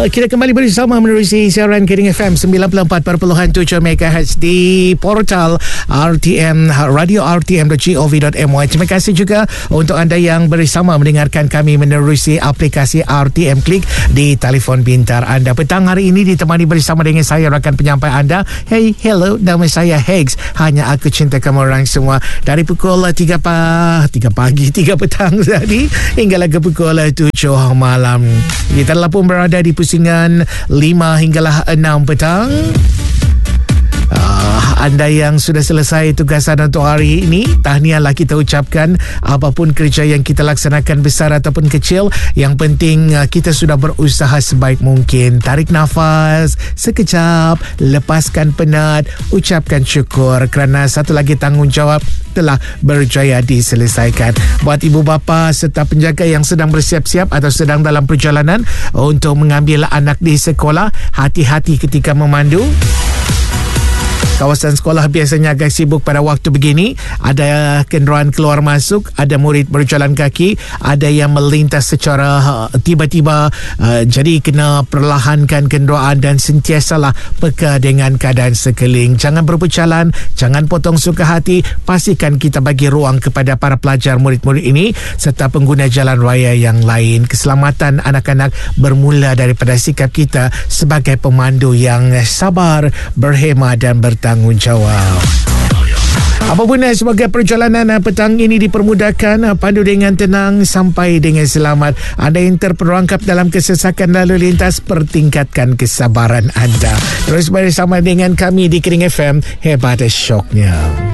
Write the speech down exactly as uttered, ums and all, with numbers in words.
kita kembali bersama menerusi siaran Kering F M sembilan puluh empat perpuluhan tujuh megahertz di portal R T M radio r t m dot gov dot m y. Terima kasih juga untuk anda yang bersama mendengarkan kami menerusi aplikasi R T M Klik di telefon pintar anda. Petang hari ini ditemani bersama dengan saya rakan penyampai anda. Hey, hello, nama saya Hegs. Hanya aku cinta kamu orang semua. Dari pukul tiga pa tiga pagi, tiga petang tadi hinggalah ke pukul tujuh malam. Kita telah pun berada di pusingan lima hinggalah enam petang. Uh, anda yang sudah selesai tugasan untuk hari ini, tahniahlah kita ucapkan. Apapun kerja yang kita laksanakan, besar ataupun kecil, yang penting uh, kita sudah berusaha sebaik mungkin. Tarik nafas sekejap, lepaskan penat, ucapkan syukur kerana satu lagi tanggungjawab telah berjaya diselesaikan. Buat ibu bapa serta penjaga yang sedang bersiap-siap atau sedang dalam perjalanan untuk mengambil anak di sekolah, hati-hati ketika memandu. Kawasan sekolah biasanya agak sibuk pada waktu begini. Ada kenderaan keluar masuk, ada murid berjalan kaki, ada yang melintas secara uh, tiba-tiba. Uh, jadi kena perlahankan kenderaan dan sentiasalah peka dengan keadaan sekeliling. Jangan berpecalan, jangan potong suka hati. Pastikan kita bagi ruang kepada para pelajar murid-murid ini serta pengguna jalan raya yang lain. Keselamatan anak-anak bermula daripada sikap kita sebagai pemandu yang sabar, berhemah dan bertanggungjawab. tanggungjawab. Apapun sebagai perjalanan petang ini dipermudahkan, pandu dengan tenang sampai dengan selamat. Anda yang terperangkap dalam kesesakan lalu lintas, pertingkatkan kesabaran anda. Terus bersama dengan kami di Kering F M, hebat syoknya.